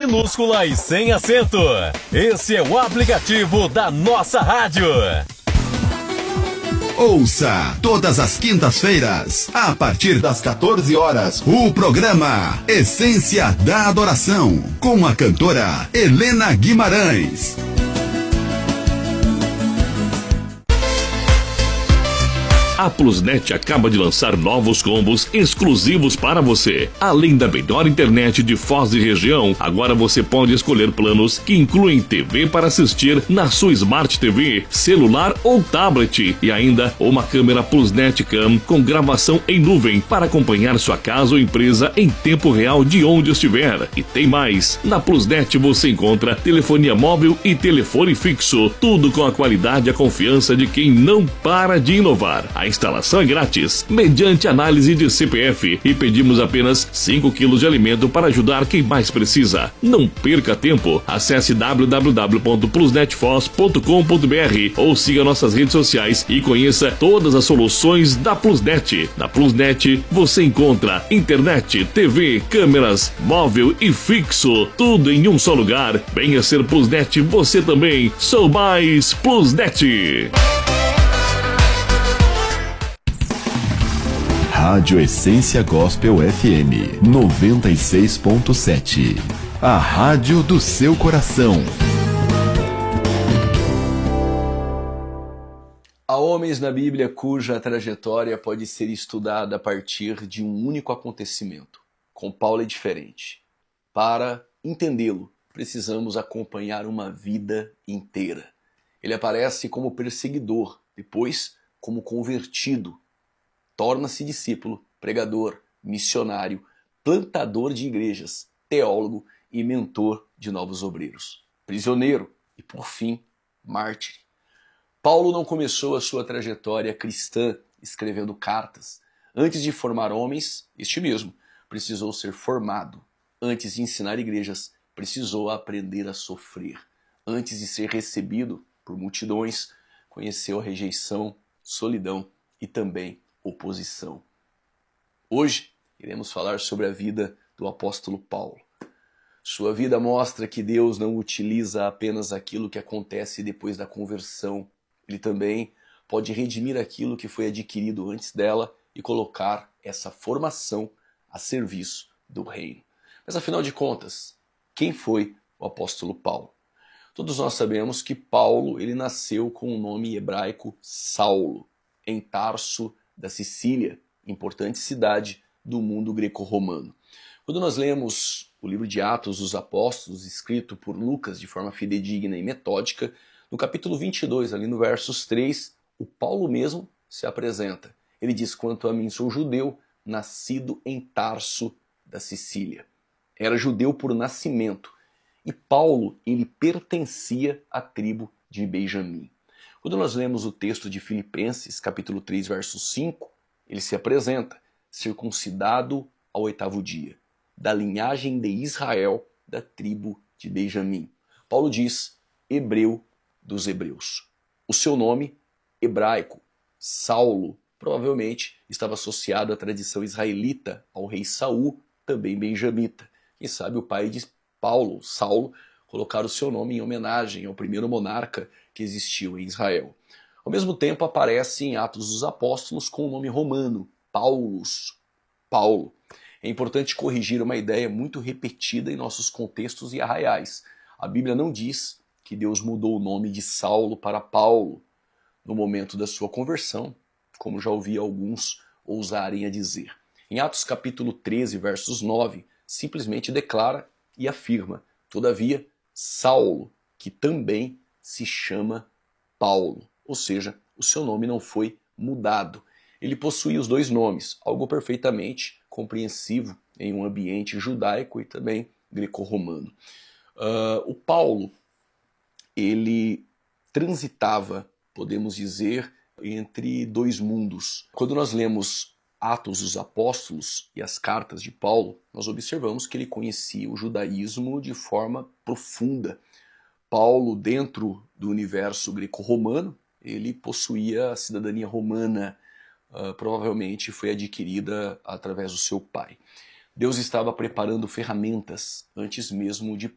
minúscula e sem acento. Esse é o aplicativo da nossa rádio. Ouça todas as quintas-feiras, a partir das 14 horas, o programa Essência da Adoração, com a cantora Helena Guimarães. A Plusnet acaba de lançar novos combos exclusivos para você. Além da melhor internet de Foz e região, agora você pode escolher planos que incluem TV para assistir na sua Smart TV, celular ou tablet. E ainda uma câmera Plusnet Cam com gravação em nuvem para acompanhar sua casa ou empresa em tempo real de onde estiver. E tem mais! Na Plusnet você encontra telefonia móvel e telefone fixo. Tudo com a qualidade e a confiança de quem não para de inovar. A instalação é grátis, mediante análise de CPF, e pedimos apenas 5 quilos de alimento para ajudar quem mais precisa. Não perca tempo, acesse www.plusnetfoz.com.br ou siga nossas redes sociais e conheça todas as soluções da Plusnet. Na Plusnet você encontra internet, TV, câmeras, móvel e fixo, tudo em um só lugar. Venha ser Plusnet você também. Sou mais Plusnet. Rádio Essência Gospel FM 96.7. A rádio do seu coração. Há homens na Bíblia cuja trajetória pode ser estudada a partir de um único acontecimento. Com Paulo é diferente. Para entendê-lo, precisamos acompanhar uma vida inteira. Ele aparece como perseguidor, depois como convertido. Torna-se discípulo, pregador, missionário, plantador de igrejas, teólogo e mentor de novos obreiros, prisioneiro e, por fim, mártir. Paulo não começou a sua trajetória cristã escrevendo cartas. Antes de formar homens, este mesmo precisou ser formado. Antes de ensinar igrejas, precisou aprender a sofrer. Antes de ser recebido por multidões, conheceu a rejeição, solidão e também oposição. Hoje iremos falar sobre a vida do apóstolo Paulo. Sua vida mostra que Deus não utiliza apenas aquilo que acontece depois da conversão. Ele também pode redimir aquilo que foi adquirido antes dela e colocar essa formação a serviço do reino. Mas afinal de contas, quem foi o apóstolo Paulo? Todos nós sabemos que Paulo ele nasceu com o nome hebraico Saulo, em Tarso da Sicília, importante cidade do mundo greco-romano. Quando nós lemos o livro de Atos dos Apóstolos, escrito por Lucas de forma fidedigna e metódica, no capítulo 22, ali no versos 3, o Paulo mesmo se apresenta. Ele diz: quanto a mim sou judeu, nascido em Tarso da Sicília. Era judeu por nascimento. E Paulo, ele pertencia à tribo de Benjamim. Quando nós lemos o texto de Filipenses, capítulo 3, verso 5, ele se apresenta circuncidado ao 8º dia, da linhagem de Israel, da tribo de Benjamim. Paulo diz, hebreu dos hebreus. O seu nome, hebraico, Saulo, provavelmente estava associado à tradição israelita, ao rei Saul, também benjamita. Quem sabe o pai de Paulo, Saulo, colocar o seu nome em homenagem ao primeiro monarca que existiu em Israel. Ao mesmo tempo aparece em Atos dos Apóstolos com o nome romano, Paulus, Paulo. É importante corrigir uma ideia muito repetida em nossos contextos e arraiais. A Bíblia não diz que Deus mudou o nome de Saulo para Paulo no momento da sua conversão, como já ouvi alguns ousarem a dizer. Em Atos capítulo 13, versos 9, simplesmente declara e afirma, todavia, Saulo, que também se chama Paulo. Ou seja, o seu nome não foi mudado. Ele possuía os dois nomes, algo perfeitamente compreensivo em um ambiente judaico e também greco-romano. O Paulo, ele transitava, podemos dizer, entre dois mundos. Quando nós lemos Atos dos Apóstolos e as cartas de Paulo, nós observamos que ele conhecia o judaísmo de forma profunda. Paulo, dentro do universo greco-romano, ele possuía a cidadania romana, provavelmente foi adquirida através do seu pai. Deus estava preparando ferramentas antes mesmo de